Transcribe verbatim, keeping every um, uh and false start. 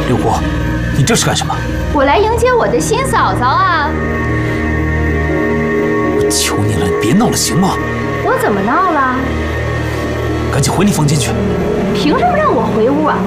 六姑，你这是干什么？ 我来迎接我的新嫂嫂啊！ 我求你了，你别闹了，行吗？ 我怎么闹了？ 赶紧回你房间去。 凭什么让我回屋啊？